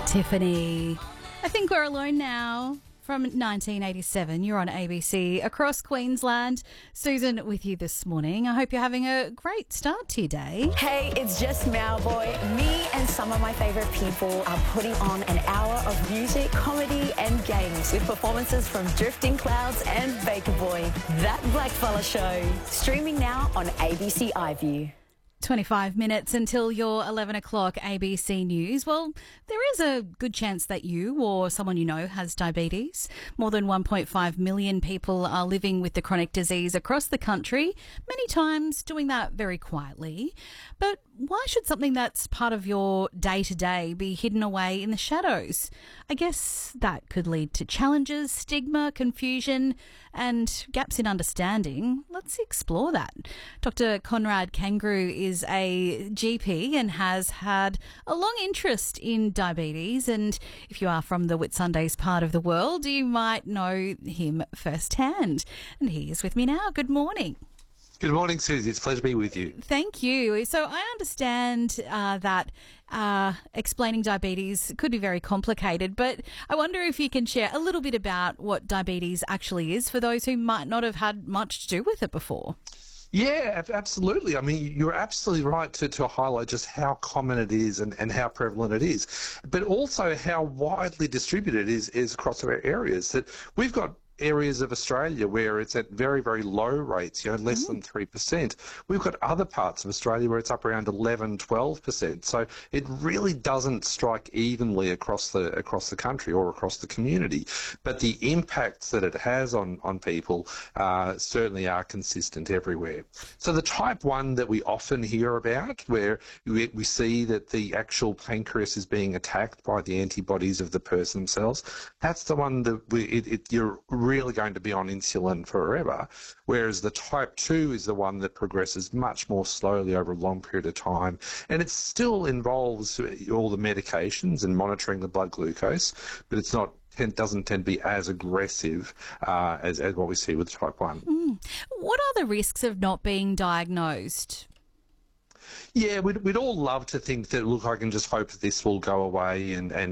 Tiffany. I think we're alone now. From 1987, you're on ABC across Queensland. Susan with you this morning. I hope you're having a great start to your day. Hey, it's just Mauboy. Me and some of my favourite people are putting on an hour of music, comedy and games with performances from Drifting Clouds and Baker Boy. That Blackfella Show. Streaming now on ABC iView. 25 minutes until your 11 o'clock ABC News. Well, there is a good chance that you or someone you know has diabetes. More than 1.5 million people are living with the chronic disease across the country, many times doing that very quietly. But why should something that's part of your day-to-day be hidden away in the shadows? I guess that could lead to challenges, stigma, confusion, and gaps in understanding. Let's explore that. Dr. Conrad Kangaroo is a GP and has had a long interest in diabetes. And if you are from the Whitsundays part of the world, you might know him firsthand. And he is with me now. Good morning. Good morning, Susie. It's a pleasure to be with you. Thank you. So I understand that explaining diabetes could be very complicated, but I wonder if you can share a little bit about what diabetes actually is for those who might not have had much to do with it before. Yeah, absolutely. I mean, you're absolutely right to highlight just how common it is and how prevalent it is, but also how widely distributed it is across our areas. That we've got areas of Australia where it's at very, very low rates, less than 3%. We've got other parts of Australia where it's up around 11, 12%. So it really doesn't strike evenly across the country or across the community. But the impacts that it has on people certainly are consistent everywhere. So the type 1 that we often hear about, where we see that the actual pancreas is being attacked by the antibodies of the person themselves, that's the one that you're really going to be on insulin forever, whereas the type 2 is the one that progresses much more slowly over a long period of time, and it still involves all the medications and monitoring the blood glucose, but doesn't tend to be as aggressive as what we see with type 1. What are the risks of not being diagnosed? Yeah, we'd all love to think that, look, I can just hope that this will go away and